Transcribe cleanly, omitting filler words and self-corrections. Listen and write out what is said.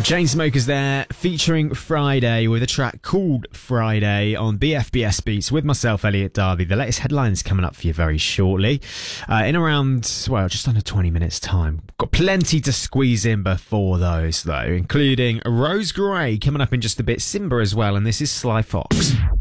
Chainsmokers there, featuring Friday with a track called Friday on BFBS Beats with myself, Elliot Darby. The latest headlines coming up for you very shortly. In around, well, just under 20 minutes time. Got plenty to squeeze in before those though, including Rose Gray coming up in just a bit, Simba as well, and this is Sly Fox.